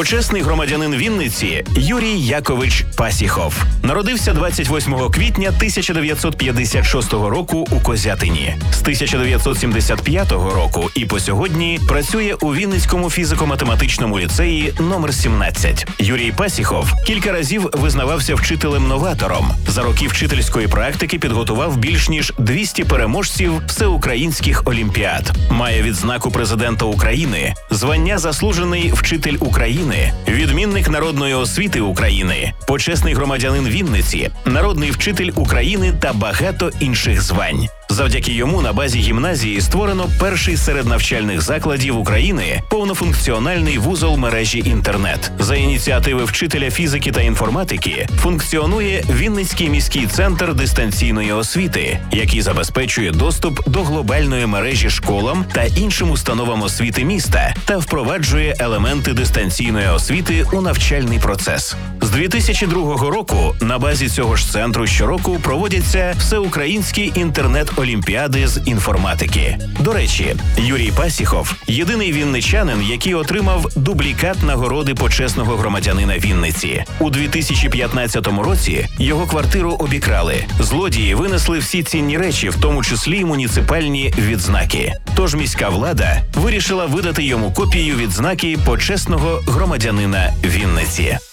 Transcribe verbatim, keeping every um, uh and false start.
Почесний громадянин Вінниці Юрій Якович Пасіхов. Народився двадцять восьмого квітня тисяча дев'ятсот п'ятдесят шостого року у Козятині. З тисяча дев'ятсот сімдесят п'ятого року і по сьогодні працює у Вінницькому фізико-математичному ліцеї номер сімнадцять. Юрій Пасіхов кілька разів визнавався вчителем-новатором. За роки вчительської практики підготував більш ніж двісті переможців всеукраїнських олімпіад. Має відзнаку президента України, звання «Заслужений вчитель України», відмінник народної освіти України, почесний громадянин Вінниці, народний вчитель України та багато інших звань. Завдяки йому на базі гімназії створено перший серед навчальних закладів України повнофункціональний вузол мережі інтернет. За ініціативи вчителя фізики та інформатики функціонує Вінницький міський центр дистанційної освіти, який забезпечує доступ до глобальної мережі школам та іншим установам освіти міста та впроваджує елементи дистанційної освіти у навчальний процес. З дві тисячі другого року на базі цього ж центру щороку проводяться всеукраїнські інтернет-олімпіади з інформатики. До речі, Юрій Пасіхов – єдиний вінничанин, який отримав дублікат нагороди почесного громадянина Вінниці. У дві тисячі п'ятнадцятому році його квартиру обікрали. Злодії винесли всі цінні речі, в тому числі й муніципальні відзнаки. Тож міська влада вирішила видати йому копію відзнаки почесного громадянина Вінниці.